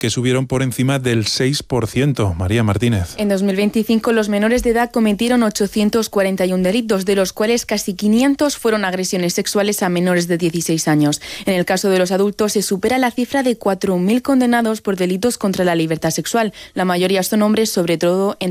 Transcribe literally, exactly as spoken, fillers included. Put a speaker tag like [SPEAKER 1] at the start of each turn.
[SPEAKER 1] que subieron por encima del seis por ciento. María Martínez.
[SPEAKER 2] En dos mil veinticinco los menores de edad cometieron ochocientos cuarenta y uno delitos, de los cuales casi quinientos fueron agresiones sexuales a menores de dieciséis años. En el caso de los adultos se supera la cifra de cuatro mil condenados por delitos contra la libertad sexual. La mayoría son hombres, sobre todo en